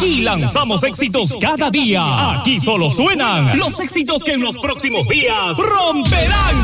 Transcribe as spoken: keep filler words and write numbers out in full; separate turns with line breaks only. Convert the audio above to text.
Aquí lanzamos éxitos cada día. Aquí solo suenan los éxitos que en los próximos días romperán